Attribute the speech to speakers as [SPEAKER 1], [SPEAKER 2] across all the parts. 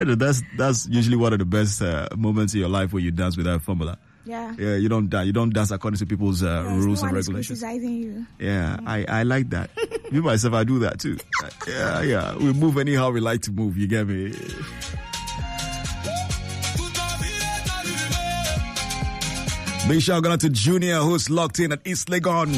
[SPEAKER 1] That's usually one of the best moments in your life where you dance without a formula.
[SPEAKER 2] Yeah.
[SPEAKER 1] Yeah, you don't dance according to people's rules and regulations.
[SPEAKER 2] Criticizing you.
[SPEAKER 1] Yeah, I like that. Me myself, I do that too. Yeah. We move anyhow we like to move. You get me? Big shout out to Junior, who's locked in at East Legon.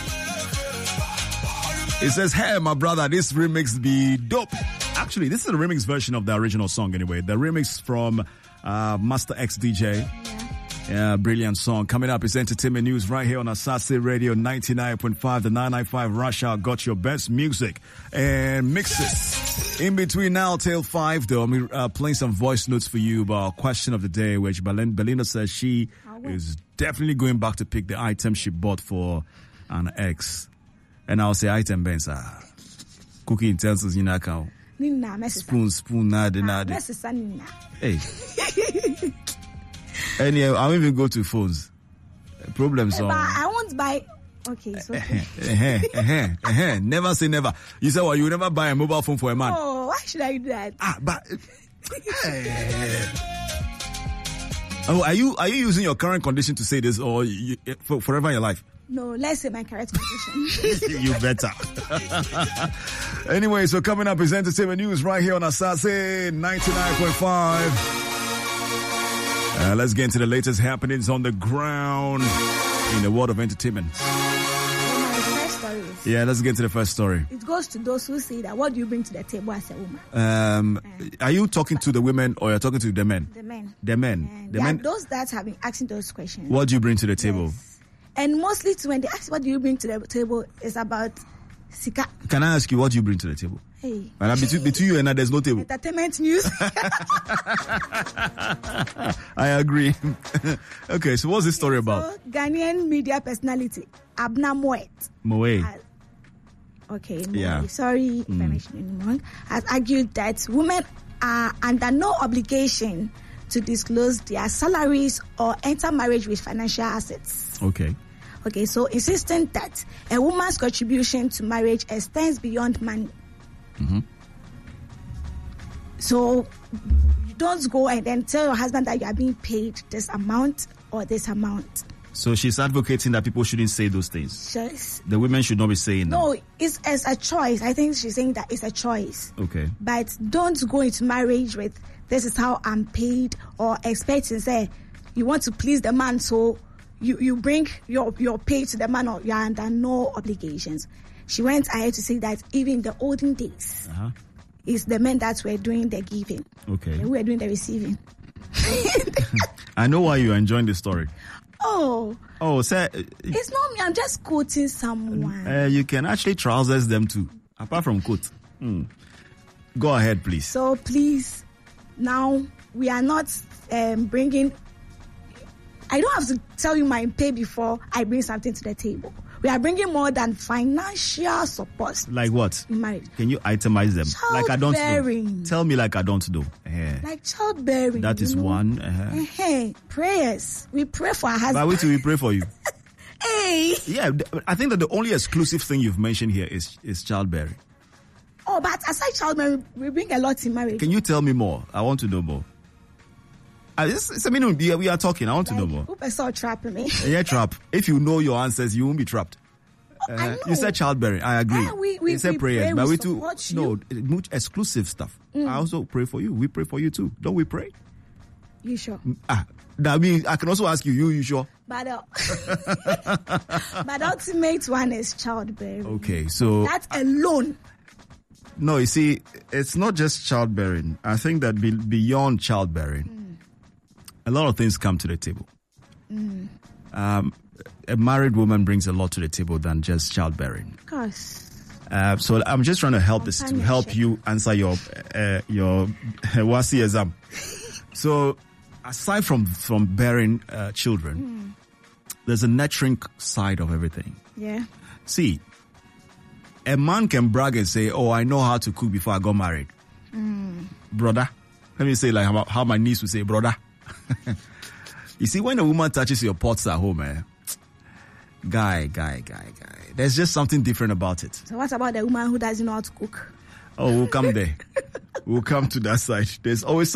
[SPEAKER 1] He says, "Hey, my brother, this remix be dope." Actually, this is a remix version of the original song anyway. The remix from Master X DJ. Yeah, brilliant song. Coming up is entertainment news right here on Asase Radio 99.5. The 995 Rush Hour got your best music and mixes. In between now till 5, though, I'm playing some voice notes for you about question of the day, which Belinda says she is definitely going back to pick the item she bought for an ex. And I'll say item Benza. Cooking utensils in account. Spoon, nada. Hey. Anyway, I won't even go to phones. Problems on.
[SPEAKER 2] I won't buy. Okay, so.
[SPEAKER 1] Never say never. You said, well, you will never buy a mobile phone for a man.
[SPEAKER 2] Oh, why should I do that?
[SPEAKER 1] But. Oh, are you using your current condition to say this, or for forever in your life?
[SPEAKER 2] No, let's say my current condition.
[SPEAKER 1] You better. Anyway, so coming up is entertainment news right here on Asase 99.5. Let's get into the latest happenings on the ground in the world of entertainment. Yeah, let's get to the first story.
[SPEAKER 2] It goes to those who say that what do you bring to the table as a woman?
[SPEAKER 1] Are you talking to the women or you're talking to the men?
[SPEAKER 2] The men.
[SPEAKER 1] The men.
[SPEAKER 2] The men. Those that have been asking those questions.
[SPEAKER 1] What do you bring to the table?
[SPEAKER 2] Yes. And mostly when they ask what do you bring to the table, it's about sika.
[SPEAKER 1] Can I ask you what do you bring to the table?
[SPEAKER 2] Hey.
[SPEAKER 1] And between you and I, there's no table.
[SPEAKER 2] Entertainment news.
[SPEAKER 1] I agree. Okay, so what's this story about?
[SPEAKER 2] So, Ghanaian media personality Abna Moet. Okay,
[SPEAKER 1] yeah.
[SPEAKER 2] Sorry if I mentioned it wrong. Has argued that women are under no obligation to disclose their salaries or enter marriage with financial assets. Okay, so insisting that a woman's contribution to marriage extends beyond money.
[SPEAKER 1] Mm-hmm.
[SPEAKER 2] So you don't go and then tell your husband that you are being paid this amount or this amount.
[SPEAKER 1] So she's advocating that people shouldn't say those things.
[SPEAKER 2] Yes.
[SPEAKER 1] The women should not be saying
[SPEAKER 2] No, it's as a choice. I think she's saying that it's a choice.
[SPEAKER 1] Okay.
[SPEAKER 2] But don't go into marriage with this is how I'm paid or expect to say you want to please the man, so you bring your pay to the man or you're under no obligations. She went ahead to say that even in the olden days, it's the men that were doing the giving.
[SPEAKER 1] Okay.
[SPEAKER 2] We were doing the receiving.
[SPEAKER 1] I know why you're enjoying the story.
[SPEAKER 2] Oh,
[SPEAKER 1] sir.
[SPEAKER 2] It's not me. I'm just quoting someone.
[SPEAKER 1] You can actually trousers them too, apart from quote. Go ahead, please.
[SPEAKER 2] So please, now we are not bringing. I don't have to tell you my pay before I bring something to the table. We are bringing more than financial support.
[SPEAKER 1] Like what?
[SPEAKER 2] In marriage.
[SPEAKER 1] Can you itemize them? Like I don't know. Tell me like I don't know.
[SPEAKER 2] Like childbearing.
[SPEAKER 1] That is one.
[SPEAKER 2] Prayers. We pray for our husband.
[SPEAKER 1] But wait till we pray for you.
[SPEAKER 2] Hey.
[SPEAKER 1] Yeah, I think that the only exclusive thing you've mentioned here is childbearing.
[SPEAKER 2] Oh, but aside childbearing, we bring a lot in marriage.
[SPEAKER 1] Can you tell me more? I want to know more. We are talking. I want to know more.
[SPEAKER 2] Who saw trapping me?
[SPEAKER 1] Yeah, trap. If you know your answers, you won't be trapped.
[SPEAKER 2] I know.
[SPEAKER 1] You said childbearing. I agree.
[SPEAKER 2] We
[SPEAKER 1] said prayers, but we too.
[SPEAKER 2] No,
[SPEAKER 1] much exclusive stuff. I also pray for you. We pray for you too. Don't we pray?
[SPEAKER 2] You sure?
[SPEAKER 1] That means I can also ask you. You sure?
[SPEAKER 2] But ultimate one is childbearing.
[SPEAKER 1] Okay, so
[SPEAKER 2] that alone.
[SPEAKER 1] No, you see, it's not just childbearing. I think that beyond childbearing. A lot of things come to the table. A married woman brings a lot to the table than just childbearing.
[SPEAKER 2] Of course.
[SPEAKER 1] So I'm just trying to help you answer your WASSCE exam. So aside from bearing children, there's a nurturing side of everything.
[SPEAKER 2] Yeah.
[SPEAKER 1] See, a man can brag and say, "Oh, I know how to cook before I got married." Brother, let me say like how my niece would say, brother. You see, when a woman touches your pots at home, guy, there's just something different about it.
[SPEAKER 2] So what about the woman who doesn't know how to cook?
[SPEAKER 1] Oh, we'll come there. We'll come to that side. There's always